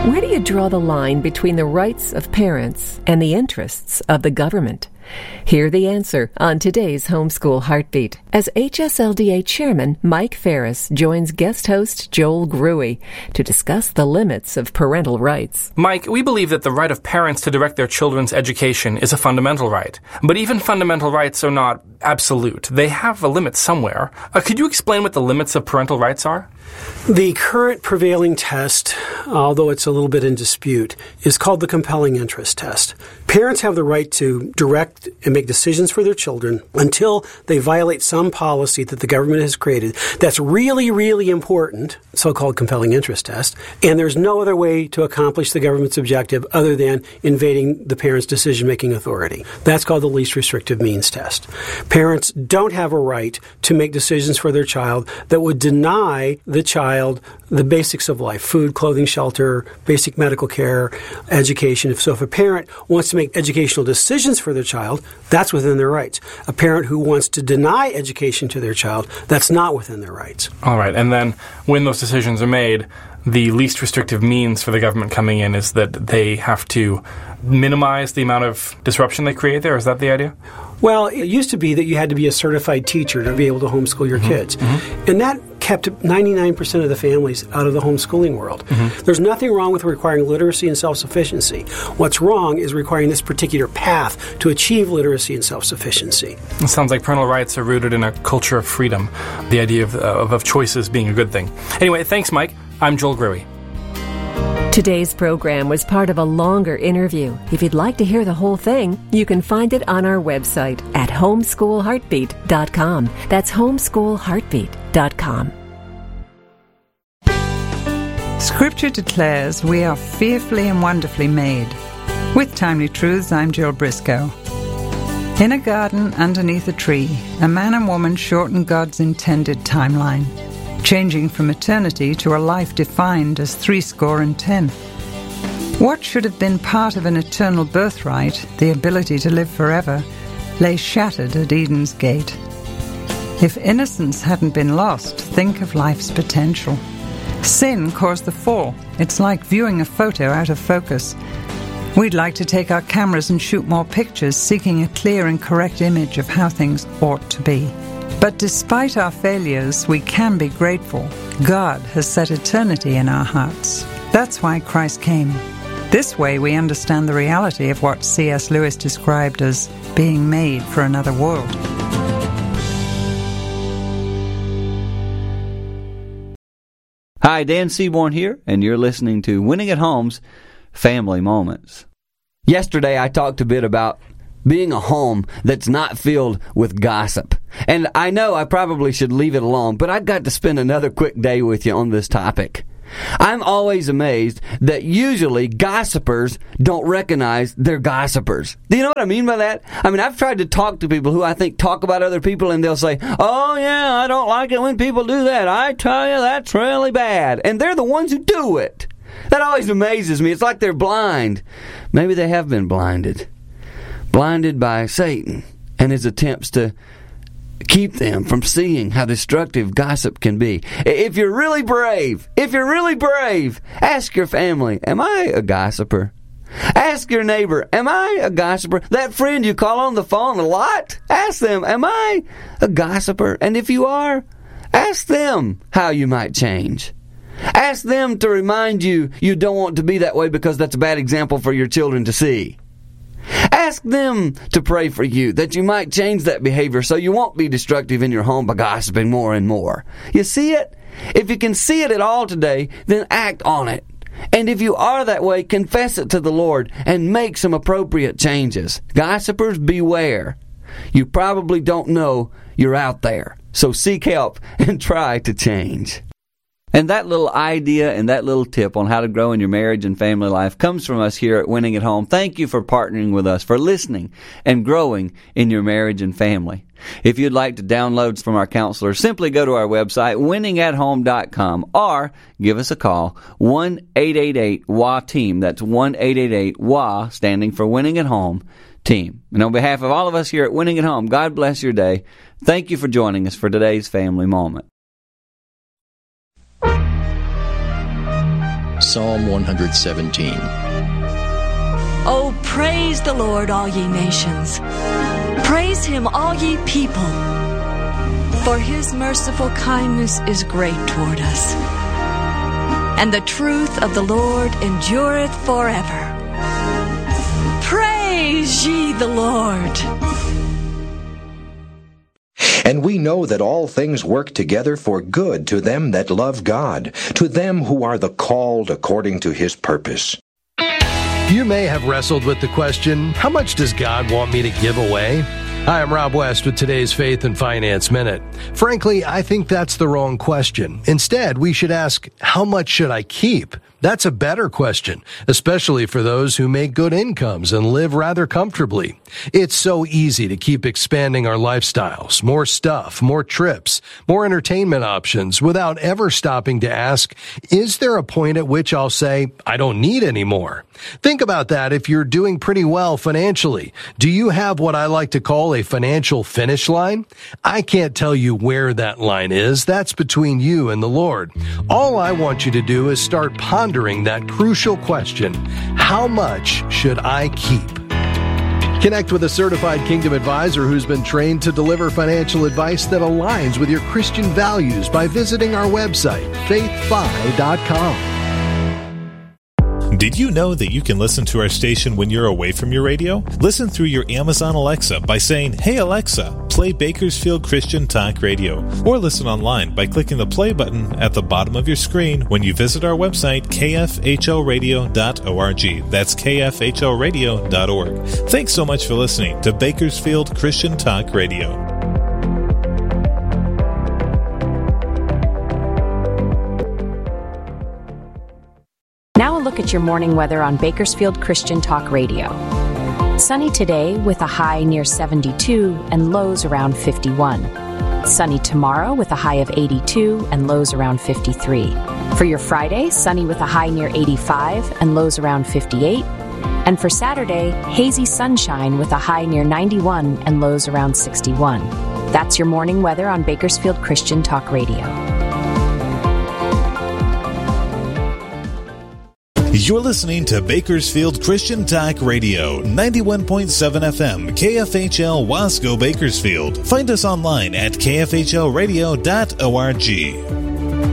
Where do you draw the line between the rights of parents and the interests of the government? Hear the answer on today's Homeschool Heartbeat as HSLDA Chairman Mike Ferris joins guest host Joel Gruey to discuss the limits of parental rights. Mike, we believe that the right of parents to direct their children's education is a fundamental right. But even fundamental rights are not absolute. They have a limit somewhere. Could you explain what the limits of parental rights are? The current prevailing test, although it's a little bit in dispute, is called the compelling interest test. Parents have the right to direct and make decisions for their children until they violate some policy that the government has created that's really, really important, so-called compelling interest test, and there's no other way to accomplish the government's objective other than invading the parent's decision-making authority. That's called the least restrictive means test. Parents don't have a right to make decisions for their child that would deny the child the basics of life: food, clothing, shelter, basic medical care, education. So if a parent wants to make educational decisions for their child, that's within their rights. A parent who wants to deny education to their child, that's not within their rights. All right. And then when those decisions are made, the least restrictive means for the government coming in is that they have to minimize the amount of disruption they create there. Is that the idea? Well, it used to be that you had to be a certified teacher to be able to homeschool your kids. And that kept 99% of the families out of the homeschooling world. There's nothing wrong with requiring literacy and self-sufficiency. What's wrong is requiring this particular path to achieve literacy and self-sufficiency. It sounds like parental rights are rooted in a culture of freedom, the idea of choices being a good thing. Anyway, thanks, Mike. I'm Joel Gruey. Today's program was part of a longer interview. If you'd like to hear the whole thing, you can find it on our website at homeschoolheartbeat.com. That's homeschoolheartbeat.com. Scripture declares we are fearfully and wonderfully made. With Timely Truths, I'm Jill Briscoe. In a garden underneath a tree, a man and woman shortened God's intended timeline, changing from eternity to a life defined as 70. What should have been part of an eternal birthright, the ability to live forever, lay shattered at Eden's gate. If innocence hadn't been lost, think of life's potential. Sin caused the fall. It's like viewing a photo out of focus. We'd like to take our cameras and shoot more pictures, seeking a clear and correct image of how things ought to be. But despite our failures, we can be grateful. God has set eternity in our hearts. That's why Christ came. This way we understand the reality of what C.S. Lewis described as being made for another world. Hi, Dan Seaborn here, and you're listening to Winning at Home's Family Moments. Yesterday I talked a bit about being a home that's not filled with gossip. And I know I probably should leave it alone, but I've got to spend another quick day with you on this topic. I'm always amazed that usually gossipers don't recognize they're gossipers. Do you know what I mean by that? I mean, I've tried to talk to people who I think talk about other people, and they'll say, "Oh yeah, I don't like it when people do that. I tell you, that's really bad." And they're the ones who do it. That always amazes me. It's like they're blind. Maybe they have been blinded by Satan and his attempts to keep them from seeing how destructive gossip can be. If you're really brave, ask your family, am I a gossiper? Ask your neighbor, am I a gossiper? That friend you call on the phone a lot, ask them, am I a gossiper? And if you are, ask them how you might change. Ask them to remind you you don't want to be that way because that's a bad example for your children to see. Ask them to pray for you that you might change that behavior so you won't be destructive in your home by gossiping more and more. You see it? If you can see it at all today, then act on it. And if you are that way, confess it to the Lord and make some appropriate changes. Gossipers, beware. You probably don't know you're out there. So seek help and try to change. And that little idea and that little tip on how to grow in your marriage and family life comes from us here at Winning at Home. Thank you for partnering with us, for listening and growing in your marriage and family. If you'd like to download from our counselors, simply go to our website, winningathome.com, or give us a call, 1-888-WA-TEAM. That's 1-888-WA, standing for Winning at Home Team. And on behalf of all of us here at Winning at Home, God bless your day. Thank you for joining us for today's family moment. Psalm 117. Oh, praise the Lord, all ye nations. Praise him, all ye people. For his merciful kindness is great toward us. And the truth of the Lord endureth forever. Praise ye the Lord. And we know that all things work together for good to them that love God, to them who are the called according to his purpose. You may have wrestled with the question, how much does God want me to give away? Hi, I'm Rob West with today's Faith and Finance Minute. Frankly, I think that's the wrong question. Instead, we should ask, how much should I keep? That's a better question, especially for those who make good incomes and live rather comfortably. It's so easy to keep expanding our lifestyles, more stuff, more trips, more entertainment options, without ever stopping to ask, is there a point at which I'll say, I don't need any more? Think about that if you're doing pretty well financially. Do you have what I like to call a financial finish line? I can't tell you where that line is. That's between you and the Lord. All I want you to do is start pondering that crucial question, how much should I keep? Connect with a certified Kingdom advisor who's been trained to deliver financial advice that aligns with your Christian values by visiting our website, faithfi.com. Did you know that you can listen to our station when you're away from your radio? Listen through your Amazon Alexa by saying, "Hey Alexa, play Bakersfield Christian Talk Radio." Or listen online by clicking the play button at the bottom of your screen when you visit our website, kfhoradio.org. That's kfhoradio.org. Thanks so much for listening to Bakersfield Christian Talk Radio. Now a look at your morning weather on Bakersfield Christian Talk Radio. Sunny today with a high near 72 and lows around 51. Sunny tomorrow with a high of 82 and lows around 53. For your Friday, sunny with a high near 85 and lows around 58. And for Saturday, hazy sunshine with a high near 91 and lows around 61. That's your morning weather on Bakersfield Christian Talk Radio. You're listening to Bakersfield Christian Talk Radio, 91.7 FM, KFHL Wasco, Bakersfield. Find us online at kfhlradio.org.